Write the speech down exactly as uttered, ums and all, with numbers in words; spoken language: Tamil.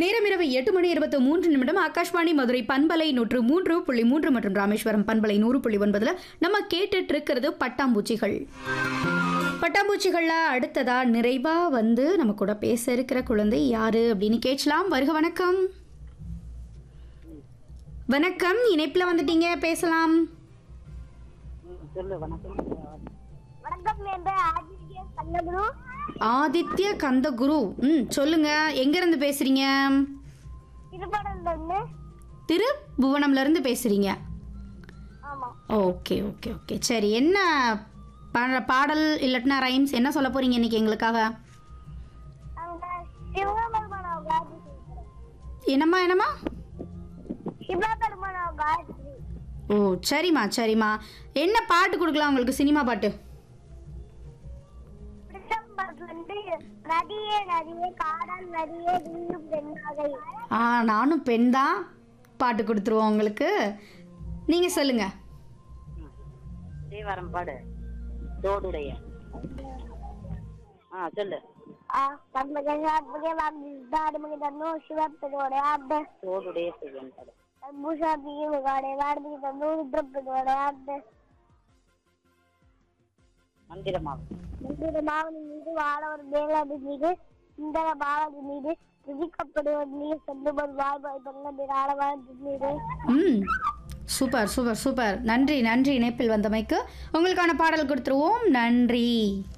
நேரம் இரவு எட்டு மணி இருபத்தி மூன்று நிமிடம். ஆகாஷ்வாணி மதுரை பண்பலை நூற்று மூன்று புள்ளி மூன்று மற்றும் ராமேஸ்வரம் பண்பலை நூறு புள்ளி ஒன்பதுல நம்ம கேட்டுட்டு இருக்கிறது பட்டாம்பூச்சிகள். பட்டாம்பூச்சிகள்ல அடுத்ததா நிறைவா வந்து நம்ம கூட பேச இருக்கிற குழந்தை யாரு அப்படின்னு கேட்கலாம். வருக. வணக்கம். வணக்கம், இணைப்புல வந்துட்டீங்க, பேசலாம். ஆதித்ய கந்தகுரு. ம் சொல்லுங்க, எங்க இருந்து பேசுறீங்க? திருபுவனம்ல இருந்து பேசுறீங்க. ஓகே ஓகே ஓகே சரி. என்ன பாடல் இல்லட்னா ரைம்ஸ் என்ன சொல்ல போறீங்க இன்னைக்கு எங்களுக்காக? என்னம்மா என்னம்மா? ஓ சரிம்மா சரிம்மா. என்ன பாட்டு கொடுக்கலாம் உங்களுக்கு? சினிமா பாட்டு. ஆ நானும் பெண் தான், பாட்டு கொடுத்துருவோம் உங்களுக்கு. நீங்க சொல்லுங்க. தேவாரம் பாடு. தோடுடைய. ஆ சொல்லு. தோடுடைய செய்யன் பாடு. மந்திரமாவும் மந்திரமாவின் மீது வாழ ஒரு மேலாடி மீது இந்த பாவதி மீது விதிக்கப்படுவது மீது செல்லுவது வாய்ப்பாய் பண்ண ஆழவாழ்ந்து மீது. ம் சூப்பர் சூப்பர் சூப்பர். நன்றி நன்றி இணைப்பில் வந்தமைக்கு. உங்களுக்கான பாடல் கொடுத்துருவோம். நன்றி.